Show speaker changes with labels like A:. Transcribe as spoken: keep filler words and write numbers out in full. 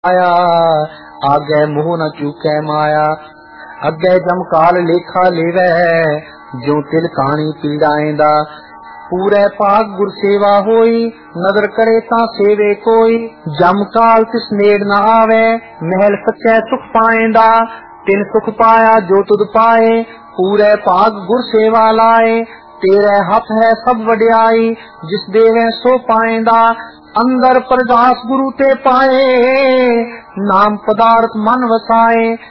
A: आया आगे मोह न चूकै माया। अगे जमकाल लेखा लेवै जो तिल कहानी पीड़ाएंदा। पूरे पाक गुर सेवा होई नदर करे ता सेवे कोई। जमकाल तिस नेड़ न आवे महल सच्चे सुख पाएंदा। तिन सुख पाया जो तुद पाए पूरे पाक गुर सेवा लाए। तेरे हथ है सब वड्याई जिस देवे सो पाएंदा। अंदर परदास गुरु ते पाए नाम पदार्थ मन वसाए।